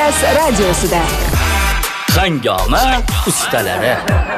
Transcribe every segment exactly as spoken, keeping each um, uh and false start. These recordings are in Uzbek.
Yo'lbars radiosida. Hangoma ustalari.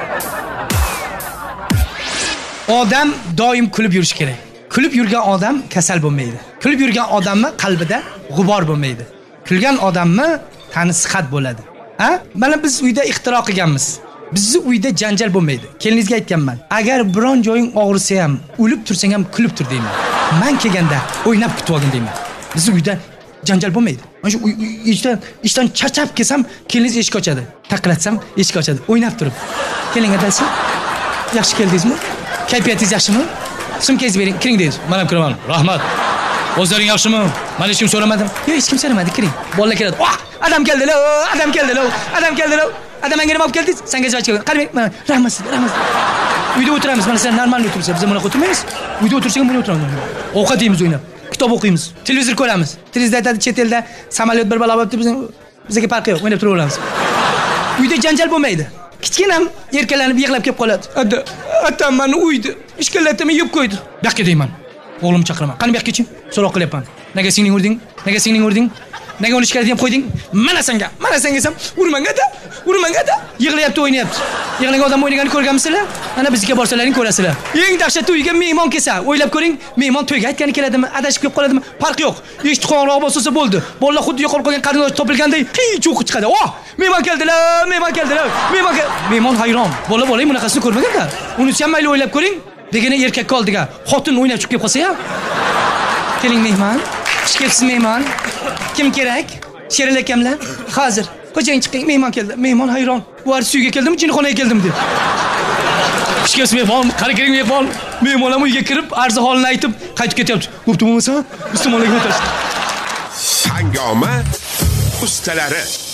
Odam doim kulib yurish kerak. Kulib yurgan odam kasal bo'lmaydi. Kulib yurgan odamni qalbida g'ubor bo'lmaydi. Kulgan odamni tani sihat bo'ladi. Ha? Mana biz uyda ixtiro qilganmiz. Bizni uyda janjal bo'lmaydi. Keliningizga aytganman. Agar biron joying og'risa ham, o'lib tursang ham kulib tur deyman. Men kelganda o'ynab kutib olgin deyman. Bizni uyda janjal bo'lmaydi. Mana shu ishdan ishdan charchab kelsam, keliningiz eshik ochadi. Taqilatsam eshik ochadi. O'ynab turib. Keling adasi. Yaxshi keldingizmi? Kayfiyatingiz yaxshimi? Sumkangizni bering, kiring deydi. Men ham kiraman. Rahmat. O'zlaring yaxshimi? Men hech kim so'ramadim. Yo'q, hech kim so'ramadi, kiring. Bolalar keladi. "Oh, adam keldilar, adam keldilar, adam keldilar." Adam menga nima olib keldingiz? Senga javob berdim. Qarang, mana rahmat, rahmat. Uyda o'tiramiz, mana sen normal o'tirsangiz, biz bunaqa o'tirmaymiz. Uyda o'tirsak, buni o'tiramiz. Ovqat yeymiz, o'ynab. Kitob o'qiymiz, televizor ko'ramiz. Televizorda aytadi, chet elda samolyot bir balo bo'libdi, biz bizga farqi yo'q, o'ynab turaveramiz. Uyda janjal bo'lmaydi. Kichkinam erkalanib yig'lab kelib qoladi. Ada, atam meni uyda ishkalatimi yeb qo'ydi. Bu yoqqa deyman. O'g'lim chaqiraman. Qani bu yoqqa chi? So'roq qilyapman. Nega singling urding? Nega singling urding? Nega uni ishkalat deb qo'yding? Mana senga, mana senga desam, urmangada, urmangada. Yig'layapti, o'ynayapti. Yig'lagan odam o'ynaganini ko'rganmisizlar? Ana bizga borsalaring ko'rasizlar. Eng dahshatli uyga mehmon kelsa, o'ylab ko'ring, mehmon to'yga aytgani keladimi, adashib kelib qoladimi? Farq yo'q. Eshik qo'ng'iroq bo'lsa bo'ldi. Bolalar xuddi yo'qolib qolgan qarindosh topilganday qiy cho'qib chiqadi. "Oh, mehmon keldilar, mehmon keldilar, mehmon kel." Mehmon hayron. Bola bola bunaqasini ko'rmaganlar. Unisi ham mayli o'ylab ko'ring. Degani erkakka oldiga xotin o'ynab chiqib kelib qolsa-ya. Keling mehmon. Xush kelibsiz mehmon. Kim kerak? Sheril akamlar. Hozir. Qo'jang chiqing, mehmon keldi. Mehmon hayron. Bu ar suyga keldimi, jinxonaga keldimi deb. Xush kelibsiz mehmon. Qani keling mehmon. Mehmon ham uyga kirib, arzi holini aytib, qaytib ketyapti. Bo'pti bo'lmasa, biz tomonlarga o'tasiz. Hangoma ustalari.